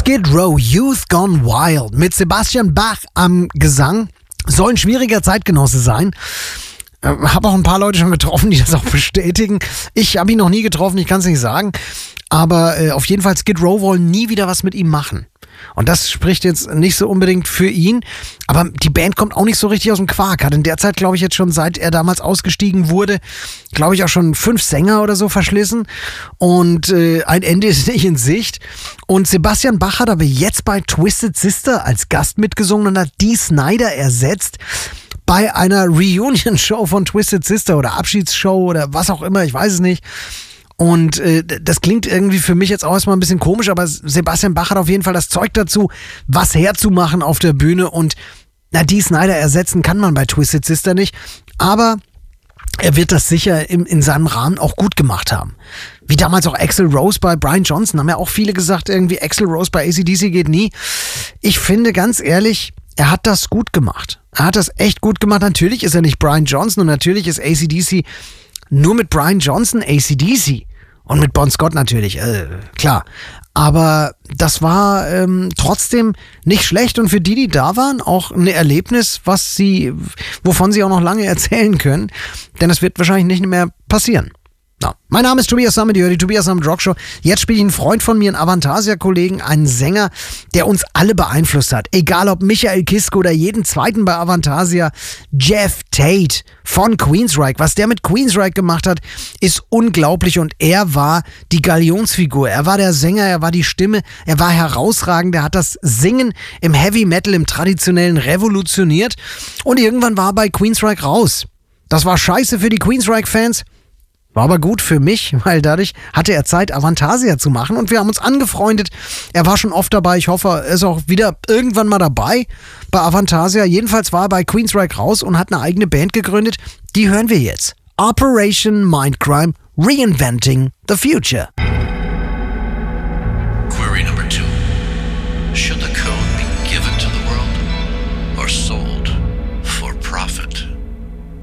Skid Row, Youth Gone Wild mit Sebastian Bach am Gesang. Soll ein schwieriger Zeitgenosse sein. Habe auch ein paar Leute schon getroffen, die das auch bestätigen. Ich habe ihn noch nie getroffen, ich kann es nicht sagen. Aber auf jeden Fall, Skid Row wollen nie wieder was mit ihm machen. Und das spricht jetzt nicht so unbedingt für ihn. Aber die Band kommt auch nicht so richtig aus dem Quark. Hat in der Zeit, glaube ich, jetzt schon, seit er damals ausgestiegen wurde, glaube ich, auch schon 5 Sänger oder so verschlissen. Und ein Ende ist nicht in Sicht. Und Sebastian Bach hat aber jetzt bei Twisted Sister als Gast mitgesungen und hat Dee Snider ersetzt bei einer Reunion-Show von Twisted Sister oder Abschiedsshow oder was auch immer, ich weiß es nicht. Und das klingt irgendwie für mich jetzt auch erstmal ein bisschen komisch, aber Sebastian Bach hat auf jeden Fall das Zeug dazu, was herzumachen auf der Bühne. Und Dee Snider ersetzen kann man bei Twisted Sister nicht. Aber er wird das sicher in seinem Rahmen auch gut gemacht haben. Wie damals auch Axl Rose bei Brian Johnson. Haben ja auch viele gesagt, irgendwie Axl Rose bei AC/DC geht nie. Ich finde ganz ehrlich, er hat das gut gemacht. Er hat das echt gut gemacht. Natürlich ist er nicht Brian Johnson und natürlich ist AC/DC nur mit Brian Johnson AC/DC. Und mit Bon Scott natürlich, klar. Aber das war trotzdem nicht schlecht und für die da waren, auch ein Erlebnis, wovon sie auch noch lange erzählen können. Denn das wird wahrscheinlich nicht mehr passieren. No. Mein Name ist Tobias Sammet, die Tobias Sammet Rock Show. Jetzt spiele ich einen Freund von mir, einen Avantasia-Kollegen, einen Sänger, der uns alle beeinflusst hat. Egal ob Michael Kiske oder jeden zweiten bei Avantasia. Jeff Tate von Queensryche. Was der mit Queensryche gemacht hat, ist unglaublich. Und er war die Galionsfigur. Er war der Sänger, er war die Stimme. Er war herausragend. Er hat das Singen im Heavy Metal, im Traditionellen revolutioniert. Und irgendwann war er bei Queensryche raus. Das war scheiße für die Queensryche-Fans. War aber gut für mich, weil dadurch hatte er Zeit, Avantasia zu machen und wir haben uns angefreundet. Er war schon oft dabei, ich hoffe, er ist auch wieder irgendwann mal dabei bei Avantasia. Jedenfalls war er bei Queensryche raus und hat eine eigene Band gegründet. Die hören wir jetzt. Operation Mindcrime, Reinventing the Future.